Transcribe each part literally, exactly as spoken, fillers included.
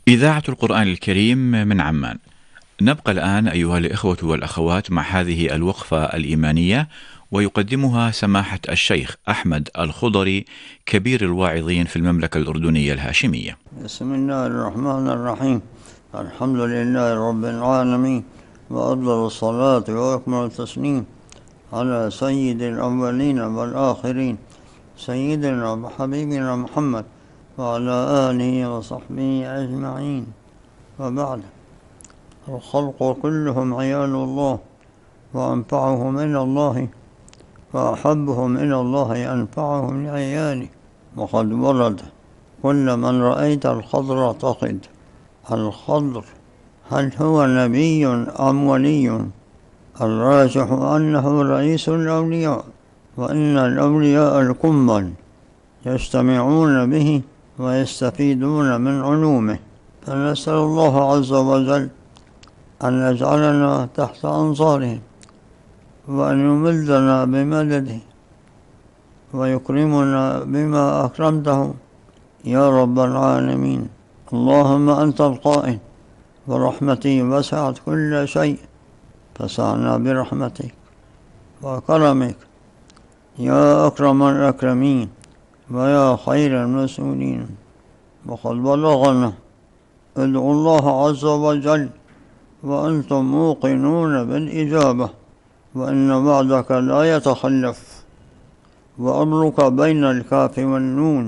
إذاعة القرآن الكريم من عمان. نبقى الآن أيها الإخوة والأخوات مع هذه الوقفة الإيمانية، ويقدمها سماحة الشيخ أحمد الخضري كبير الواعظين في المملكة الأردنية الهاشمية. بسم الله الرحمن الرحيم. الحمد لله رب العالمين، وأفضل الصلاة وأكمل التسليم على سيد الأولين والآخرين، سيدنا وحبيبنا محمد وعلى آله وصحبه أجمعين. وبعد، الخلق كلهم عيال الله، وأنفعهم إلى الله وأحبهم إلى الله أنفعهم لعياله. وقد ورد: كل من رأيت الخضر تقد. الخضر هل هو نبي أم ولي؟ الراجح أنه رئيس الأولياء، وإن الأولياء الكمل يجتمعون به ويستفيدون من علومه، فنسأل الله عز وجل أن يجعلنا تحت أنصاره، وأن يمدنا بمدده، ويكرمنا بما أكرمته يا رب العالمين. اللهم أنت القائل: ورحمتي وسعت كل شيء فسعنا برحمتك وكرمك يا أكرم الأكرمين ويا خير المسؤولين. وقد بلغنا: ادعوا الله عز وجل وأنتم موقنون بالإجابة، وإن وعدك لا يتخلف، وأمرك بين الكاف والنون،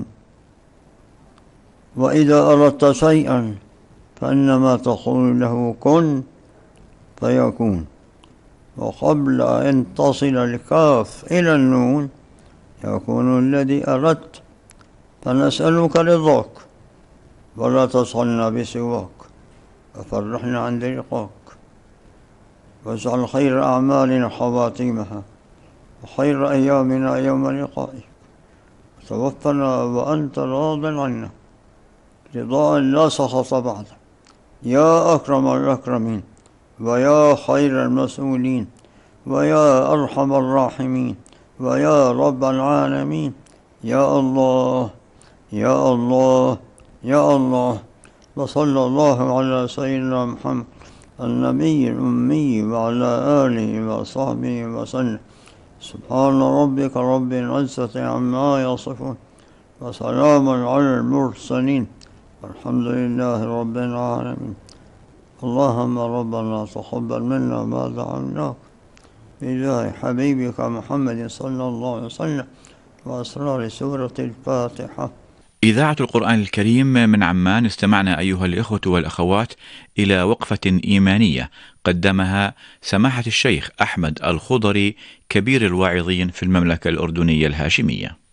وإذا أردت شيئا فإنما تقول له كن فيكون. وقبل أن تصل الكاف إلى النون يكون الذي أردت، فنسألك رضاك، ولا تصلنا بسواك، وفرحنا عند لقاك، واجعل خير أعمالنا خواتيمها، وخير أيامنا يوم لقائك، وتوفنا وأنت راض عنا رضاء لا سخط بعده يا أكرم الأكرمين ويا خير المسؤولين ويا أرحم الراحمين ويا رب العالمين. يا الله يا الله يا الله. وصلى الله على سيدنا محمد النبي الأمي وعلى آله وصحبه وسلم. سبحان ربك رب العزة عما يصفون، وسلام على المرسلين، الحمد لله رب العالمين. اللهم ربنا تقبل منا ما دعوناك بجاه حبيبك محمد صلى الله عليه وسلم وأسرار سورة الفاتحة. إذاعة القرآن الكريم من عمان. استمعنا أيها الإخوة والأخوات إلى وقفة إيمانية قدمها سماحة الشيخ أحمد الخضري كبير الواعظين في المملكة الأردنية الهاشمية.